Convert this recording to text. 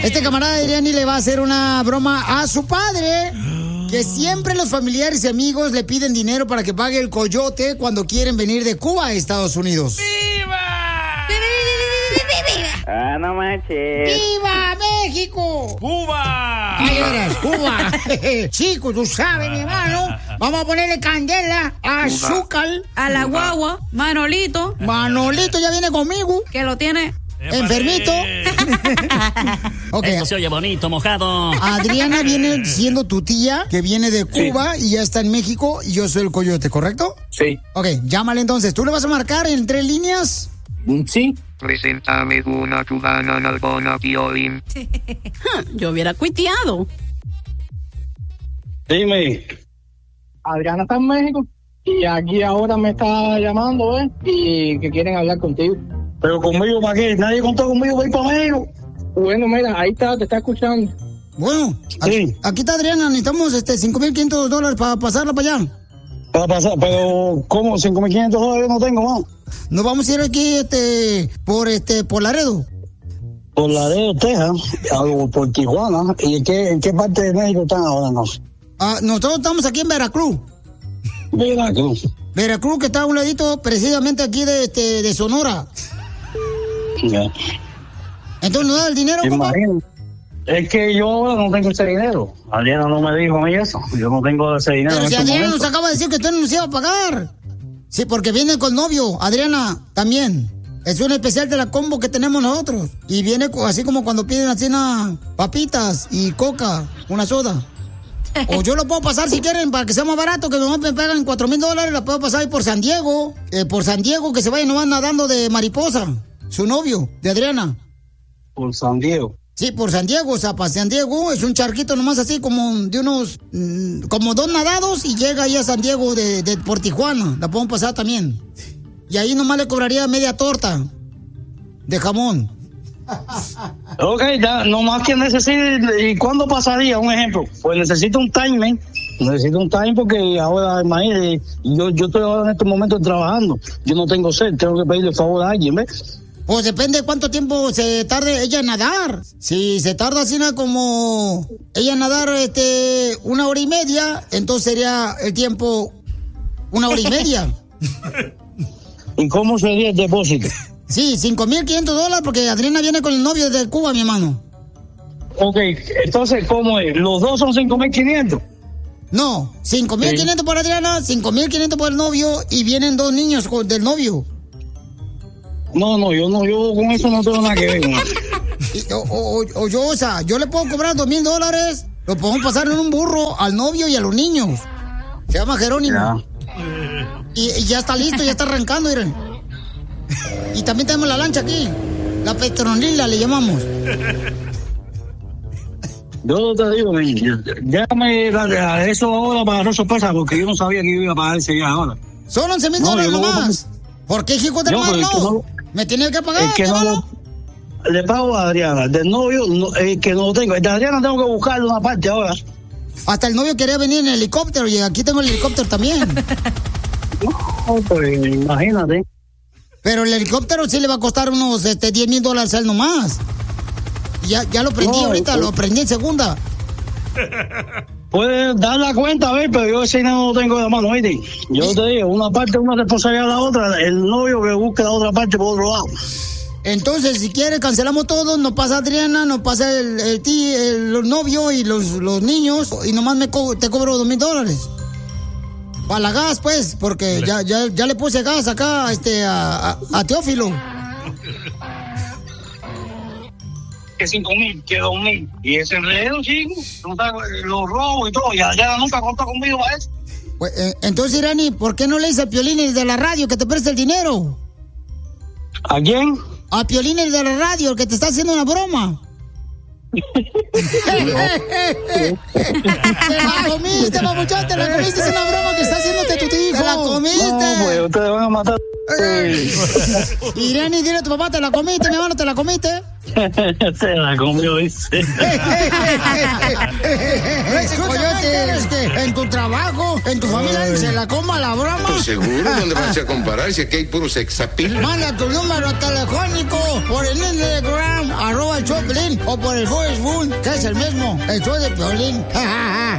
Este camarada de Irani le va a hacer una broma a su padre, que siempre los familiares y amigos le piden dinero para que pague el coyote cuando quieren venir de Cuba a Estados Unidos. ¡Viva! Ah, no manches. ¡Viva México! ¡Cuba! ¡Ay, eres, Cuba! Chico, tú sabes, mi hermano. Vamos a ponerle candela, azúcar. A la guagua, Manolito. Manolito ya viene conmigo. Que lo tiene enfermito. Okay. Esto se oye bonito, mojado. Adriana viene siendo tu tía, que viene de Cuba y ya está en México, y yo soy el coyote, ¿correcto? Sí. Ok, llámale entonces. ¿Tú le vas a marcar en 3 líneas? Sí. Preséntame una cubana nalgona, Piolín. Yo hubiera cuiteado. Dime. Adriana está en México y aquí ahora me está llamando, y que quieren hablar contigo. ¿Pero conmigo para qué? ¿Nadie contó conmigo para ir para México? Bueno, mira, ahí está, te está escuchando. Bueno, aquí está Adriana, necesitamos $5,500 para pasarla para allá. Para pasar, pero ¿cómo? $5,500 no tengo, ¿no? Nos vamos a ir aquí por Laredo. Por Laredo, Texas, por Tijuana. ¿Y en qué parte de México están ahora, no? Nosotros estamos aquí en Veracruz. Veracruz, que está a un ladito precisamente aquí de Sonora. Ya. Entonces, ¿no da el dinero, compa? Es que yo ahora no tengo ese dinero. Adriana no me dijo a mí eso. Yo no tengo ese dinero. Pero si este Adriana momento. nos acaba de decir que usted no nos iba a pagar. Sí, porque viene con novio. Adriana también. Es un especial de la combo que tenemos nosotros. Y viene así como cuando piden así papitas y coca, una soda. O yo lo puedo pasar si quieren para que sea más barato, que nomás me pagan $4,000, la puedo pasar ahí por San Diego. Por San Diego, que se vayan nomás nadando de mariposa. Su novio, de Adriana. Por San Diego. Sí, por San Diego, o sea, para San Diego es un charquito nomás así como de unos, como 2 nadados y llega ahí a San Diego por Tijuana, la podemos pasar también. Y ahí nomás le cobraría media torta de jamón. Ok, ya, nomás que necesite, ¿y cuándo pasaría? Un ejemplo, pues necesito un time porque ahora, imagínate, yo estoy ahora en este momento trabajando, yo no tengo sed, tengo que pedirle favor a alguien, ¿ves? Pues depende de cuánto tiempo se tarde ella en nadar. Si se tarda así como ella en nadar 1 hora y media, entonces sería el tiempo 1 hora y media. ¿Y cómo sería el depósito? Sí, $5,500 porque Adriana viene con el novio de Cuba, mi hermano. Ok, entonces, ¿cómo es? ¿Los dos son 5,500? No, 5,500 por Adriana, 5,500 por el novio y vienen 2 niños del novio. No, yo con eso no tengo nada que ver. O sea, yo le puedo cobrar $2,000, lo podemos pasar en un burro al novio y a los niños. Se llama Jerónimo. Ya. Y ya está listo, ya está arrancando, miren. Y también tenemos la lancha aquí, la Petronila le llamamos. Yo te digo, déjame a eso ahora para no sorpresa, porque yo no sabía que iba a pagar ese día ahora. Son $11,000 nomás. ¿Por qué, hijo de hermano? No, me tiene que pagar. Es que no le pago a Adriana. Del novio, que no lo tengo. El de Adriana tengo que buscarle una parte ahora. Hasta el novio quería venir en helicóptero y aquí tengo el helicóptero también. No, pues imagínate. Pero el helicóptero sí le va a costar unos $10,000 a él nomás. Ya lo prendí ahorita, lo prendí en segunda. Puedes dar la cuenta, a ver, pero yo ese no lo tengo de la mano, ¿viste? Yo te digo, una parte una responsabilidad de la otra, el novio que busque la otra parte por otro lado. Entonces, si quieres, cancelamos todo, nos pasa Adriana, nos pasa el novio y los niños, y nomás te cobro $2,000. Para la gas, pues, porque ya le puse gas acá a Teófilo. Que 5,000, que 2,000. Y ese enredo, chico, los robos y todo, ya nunca contó conmigo a eso. Pues, entonces, Irani, ¿por qué no le dices a Piolín de la radio que te preste el dinero? ¿A quién? A Piolín de la radio, el que te está haciendo una broma. Te la comiste, papuchón, te la comiste, es una broma que está haciéndote tu hijo. Te la comiste. No, pues ustedes van a matar. Irani, dile a tu papá, ¿te la comiste, mi hermano? ¿Te la comiste? Se la comió, dice. Ese coyote en tu trabajo, en tu familia, se la coma la broma. Pues seguro, ¿dónde vas a comparar? Si aquí hay puro sexapil. Manda tu número telefónico por el Instagram, @el Choplin, o por el Facebook, que es el mismo, el show de Piolín.